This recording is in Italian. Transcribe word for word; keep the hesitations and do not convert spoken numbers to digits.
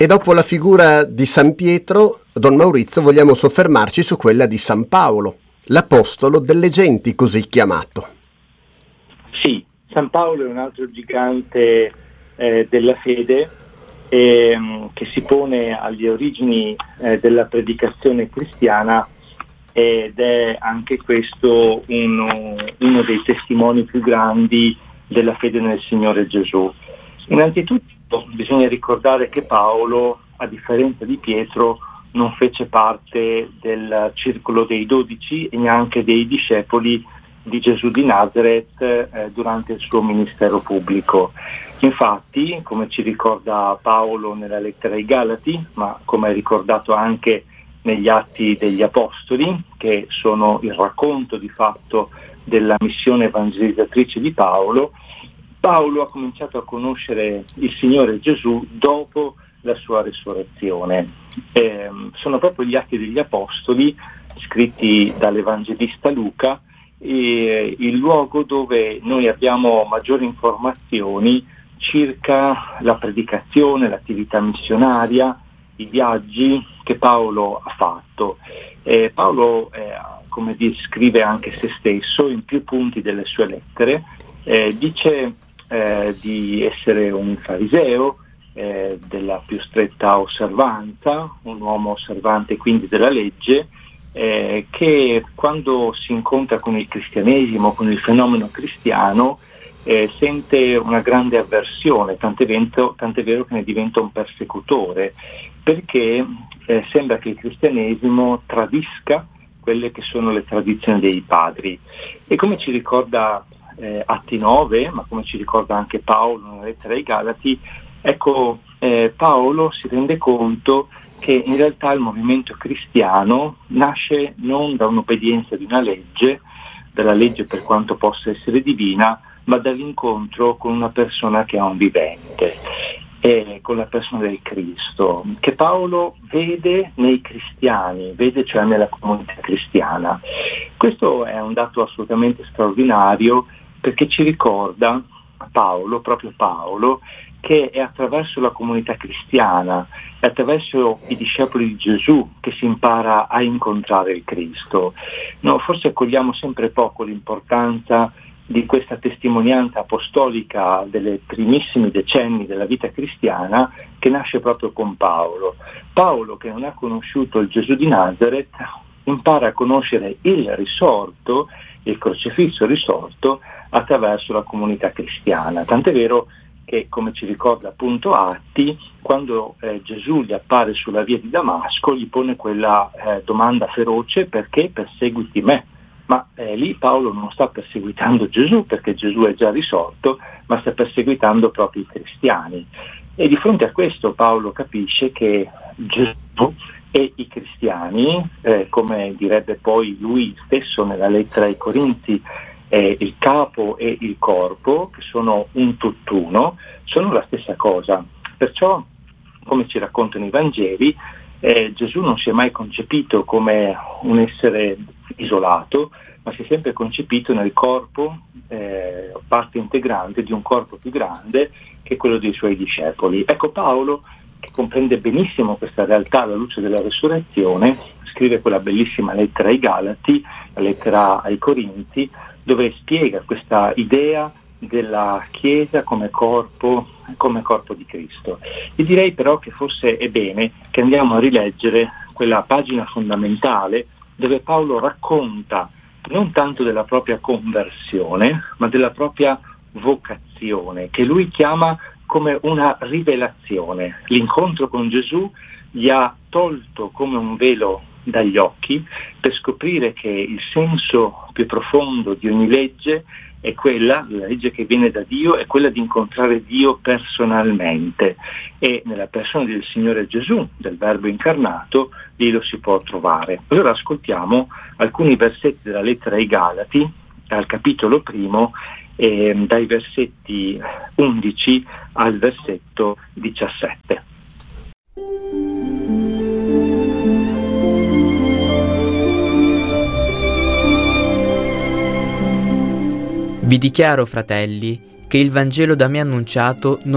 E dopo la figura di San Pietro, Don Maurizio, vogliamo soffermarci su quella di San Paolo, l'apostolo delle genti così chiamato. Sì, San Paolo è un altro gigante eh, della fede ehm, che si pone alle origini eh, della predicazione cristiana ed è anche questo uno, uno dei testimoni più grandi della fede nel Signore Gesù. Innanzitutto bisogna ricordare che Paolo, a differenza di Pietro, non fece parte del circolo dei dodici e neanche dei discepoli di Gesù di Nazareth eh, durante il suo ministero pubblico. Infatti, come ci ricorda Paolo nella lettera ai Galati, ma come è ricordato anche negli Atti degli Apostoli, che sono il racconto di fatto della missione evangelizzatrice di Paolo, Paolo ha cominciato a conoscere il Signore Gesù dopo la sua resurrezione. Eh, sono proprio gli Atti degli Apostoli, scritti dall'Evangelista Luca, eh, il luogo dove noi abbiamo maggiori informazioni circa la predicazione, l'attività missionaria, i viaggi che Paolo ha fatto. Eh, Paolo, eh, come descrive anche se stesso in più punti delle sue lettere, eh, dice eh, di essere un fariseo, eh, della più stretta osservanza, un uomo osservante quindi della legge, eh, che quando si incontra con il cristianesimo, con il fenomeno cristiano, eh, sente una grande avversione, tant'è, vento, tant'è vero che ne diventa un persecutore, perché eh, sembra che il cristianesimo tradisca quelle che sono le tradizioni dei padri. E come ci ricorda eh, Atti nove, ma come ci ricorda anche Paolo nella lettera ai Galati, ecco, eh, Paolo si rende conto che in realtà il movimento cristiano nasce non da un'obbedienza di una legge, dalla legge per quanto possa essere divina, ma dall'incontro con una persona che è un vivente, e con la persona del Cristo, che Paolo vede nei cristiani, vede cioè nella comunità cristiana. Questo è un dato assolutamente straordinario, perché ci ricorda Paolo, proprio Paolo, che è attraverso la comunità cristiana, è attraverso i discepoli di Gesù che si impara a incontrare il Cristo. No, forse cogliamo sempre poco l'importanza di questa testimonianza apostolica delle primissimi decenni della vita cristiana, che nasce proprio con Paolo. Paolo, che non ha conosciuto il Gesù di Nazareth, impara a conoscere il risorto, il crocifisso risorto, attraverso la comunità cristiana. Tant'è vero che, come ci ricorda appunto Atti, quando eh, Gesù gli appare sulla via di Damasco, gli pone quella eh, domanda feroce: perché perseguiti me? Ma eh, lì Paolo non sta perseguitando Gesù, perché Gesù è già risorto, ma sta perseguitando proprio i cristiani. E di fronte a questo Paolo capisce che Gesù e i cristiani, eh, come direbbe poi lui stesso nella lettera ai Corinzi, eh, il capo e il corpo, che sono un tutt'uno, sono la stessa cosa. Perciò, come ci raccontano i Vangeli, eh, Gesù non si è mai concepito come un essere isolato, ma si è sempre concepito nel corpo, eh, parte integrante di un corpo più grande che è quello dei suoi discepoli. Ecco, Paolo, che comprende benissimo questa realtà alla luce della resurrezione, scrive quella bellissima lettera ai Galati, la lettera ai Corinzi, dove spiega questa idea della Chiesa come corpo, come corpo di Cristo. E direi però che forse è bene che andiamo a rileggere quella pagina fondamentale dove Paolo racconta non tanto della propria conversione, ma della propria vocazione, che lui chiama come una rivelazione. L'incontro con Gesù gli ha tolto come un velo dagli occhi per scoprire che il senso più profondo di ogni legge è quella, la legge che viene da Dio, è quella di incontrare Dio personalmente, e nella persona del Signore Gesù, del Verbo incarnato, lì lo si può trovare. Allora ascoltiamo alcuni versetti della lettera ai Galati, al capitolo primo, eh, dai versetti undici al versetto diciassette. Vi dichiaro, fratelli, che il Vangelo da me annunciato non